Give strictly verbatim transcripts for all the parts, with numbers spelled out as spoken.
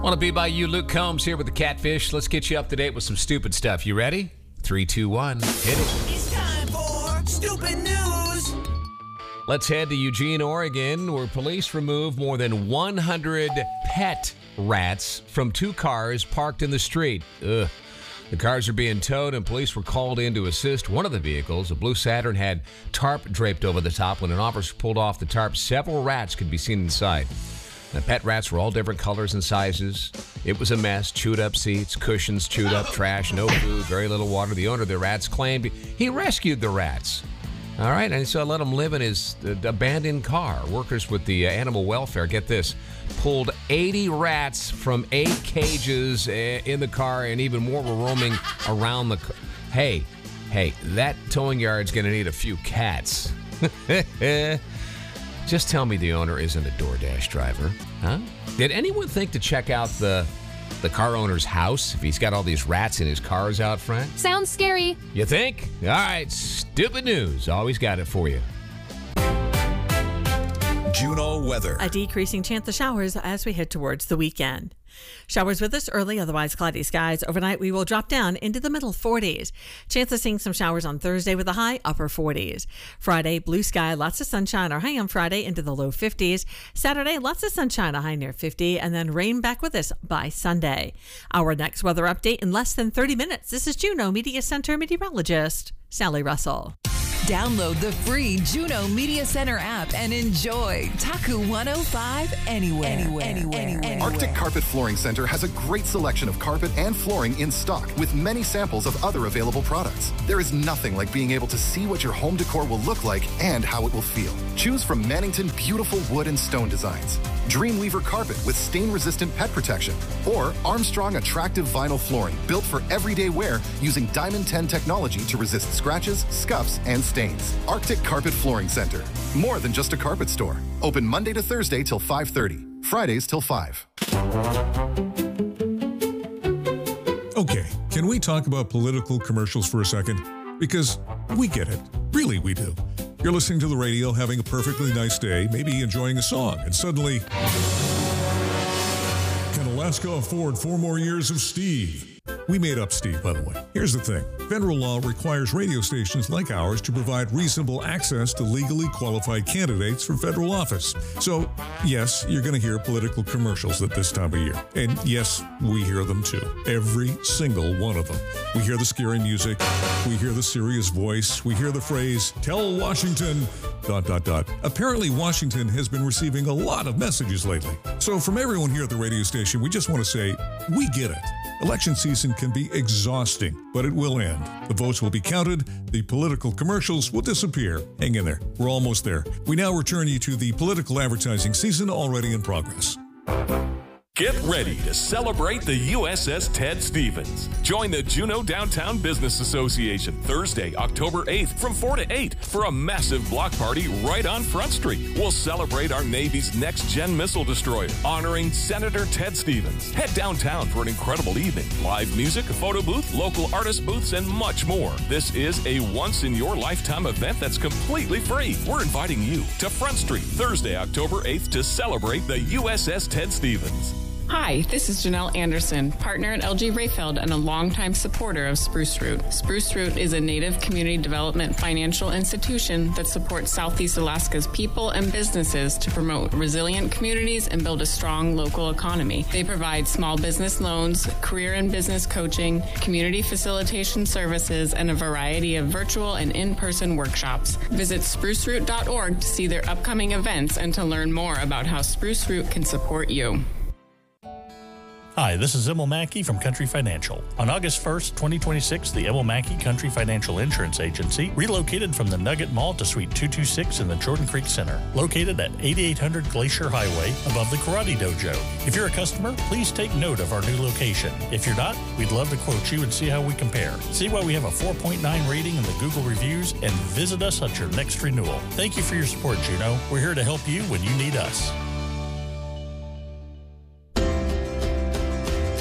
Want to be by you, Luke Combs here with the Catfish. Let's get you up to date with some stupid stuff. You ready? Three, two, one, hit it. It's time for Stupid News. Let's head to Eugene, Oregon, where police removed more than one hundred pet rats from two cars parked in the street. Ugh. The cars are being towed, and police were called in to assist. One of the vehicles, a blue Saturn, had tarp draped over the top. When an officer pulled off the tarp, several rats could be seen inside. The pet rats were all different colors and sizes. It was a mess. Chewed up seats, cushions chewed up, trash, no food, very little water. The owner of the rats claimed he rescued the rats. All right, and so let him live in his uh, abandoned car. Workers with the uh, animal welfare, get this, pulled eighty rats from eight cages uh, in the car, and even more were roaming around the car. Hey, hey, that towing yard's going to need a few cats. Just tell me the owner isn't a DoorDash driver, huh? Did anyone think to check out the the car owner's house if he's got all these rats in his cars out front? Sounds scary. You think? All right, stupid news. Always got it for you. Juneau weather. A decreasing chance of showers as we head towards the weekend. Showers with us early, otherwise cloudy skies. Overnight, we will drop down into the middle forties. Chance of seeing some showers on Thursday with a high upper forties. Friday, blue sky, lots of sunshine. Our high on Friday into the low fifties. Saturday, lots of sunshine, a high near fifty. And then rain back with us by Sunday. Our next weather update in less than thirty minutes. This is Juneau Media Center meteorologist Sally Russell. Download the free Juneau Media Center app and enjoy Taku one oh five anywhere. Anywhere. Anywhere. Anywhere. Arctic Carpet Flooring Center has a great selection of carpet and flooring in stock with many samples of other available products. There is nothing like being able to see what your home decor will look like and how it will feel. Choose from Mannington beautiful wood and stone designs, Dreamweaver carpet with stain-resistant pet protection, or Armstrong attractive vinyl flooring built for everyday wear using Diamond ten technology to resist scratches, scuffs, and stains. Arctic Carpet Flooring Center. More than just a carpet store. Open Monday to Thursday till five thirty. Fridays till five. Okay, can we talk about political commercials for a second? Because we get it. Really, we do. You're listening to the radio, having a perfectly nice day, maybe enjoying a song, and suddenly... Can Alaska afford four more years of Steve? We made up Steve, by the way. Here's the thing. Federal law requires radio stations like ours to provide reasonable access to legally qualified candidates for federal office. So, yes, you're going to hear political commercials at this time of year. And yes, we hear them too. Every single one of them. We hear the scary music. We hear the serious voice. We hear the phrase, tell Washington, dot, dot, dot. Apparently, Washington has been receiving a lot of messages lately. So from everyone here at the radio station, we just want to say, we get it. Election season can be exhausting, but it will end. The votes will be counted. The political commercials will disappear. Hang in there. We're almost there. We now return you to the political advertising season already in progress. Get ready to celebrate the U S S Ted Stevens. Join the Juneau Downtown Business Association Thursday, October eighth from four to eight for a massive block party right on Front Street. We'll celebrate our Navy's next-gen missile destroyer, honoring Senator Ted Stevens. Head downtown for an incredible evening. Live music, a photo booth, local artist booths, and much more. This is a once-in-your-lifetime event that's completely free. We're inviting you to Front Street Thursday, October eighth to celebrate the U S S Ted Stevens. Hi, this is Janelle Anderson, partner at L G Rayfeld and a longtime supporter of Spruce Root. Spruce Root is a Native community development financial institution that supports Southeast Alaska's people and businesses to promote resilient communities and build a strong local economy. They provide small business loans, career and business coaching, community facilitation services, and a variety of virtual and in-person workshops. Visit spruce root dot org to see their upcoming events and to learn more about how Spruce Root can support you. Hi, this is Emil Mackey from Country Financial. On August first, twenty twenty-six, the Emil Mackey Country Financial Insurance Agency relocated from the Nugget Mall to Suite two two six in the Jordan Creek Center, located at eighty-eight hundred Glacier Highway above the Karate Dojo. If you're a customer, please take note of our new location. If you're not, we'd love to quote you and see how we compare. See why we have a four point nine rating in the Google reviews and visit us at your next renewal. Thank you for your support, Juneau. We're here to help you when you need us. Are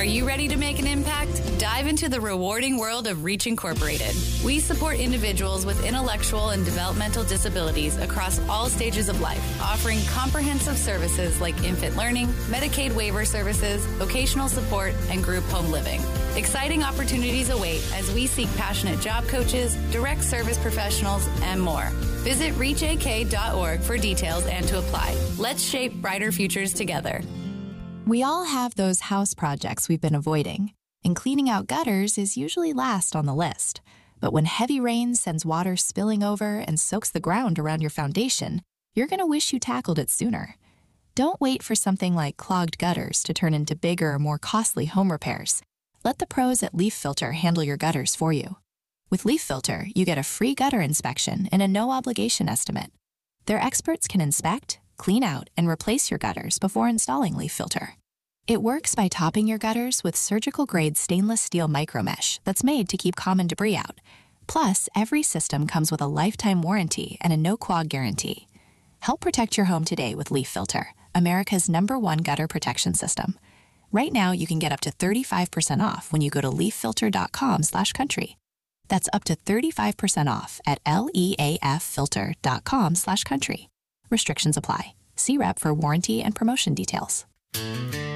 Are you ready to make an impact? Dive into the rewarding world of Reach Incorporated. We support individuals with intellectual and developmental disabilities across all stages of life, offering comprehensive services like infant learning, Medicaid waiver services, vocational support, and group home living. Exciting opportunities await as we seek passionate job coaches, direct service professionals, and more. Visit reach a k dot org for details and to apply. Let's shape brighter futures together. We all have those house projects we've been avoiding, and cleaning out gutters is usually last on the list. But when heavy rain sends water spilling over and soaks the ground around your foundation, you're going to wish you tackled it sooner. Don't wait for something like clogged gutters to turn into bigger, more costly home repairs. Let the pros at Leaf Filter handle your gutters for you. With Leaf Filter, you get a free gutter inspection and a no-obligation estimate. Their experts can inspect, clean out, and replace your gutters before installing Leaf Filter. It works by topping your gutters with surgical-grade stainless steel micromesh that's made to keep common debris out. Plus, every system comes with a lifetime warranty and a no-clog guarantee. Help protect your home today with Leaf Filter, America's number one gutter protection system. Right now, you can get up to thirty-five percent off when you go to leaf filter dot com slash country. That's up to thirty-five percent off at leaf filter dot com slash country. Restrictions apply. See rep for warranty and promotion details.